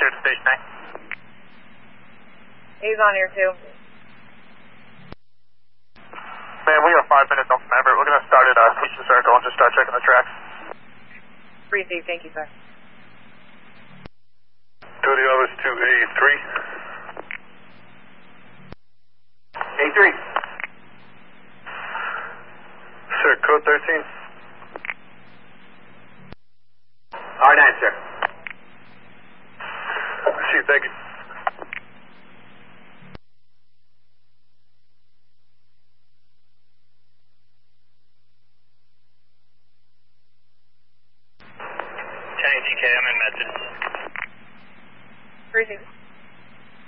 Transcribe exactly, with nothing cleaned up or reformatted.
clear to station A. He's on here too. Man, we have five minutes off from Everett. We're going to start at uh, Station Circle and just start checking the tracks. Received, thank you, sir. Two of the others to A three. A three. Sir, code thirteen. R nine, sir. Receive, thank you. ten A T K, I'm in message. Received.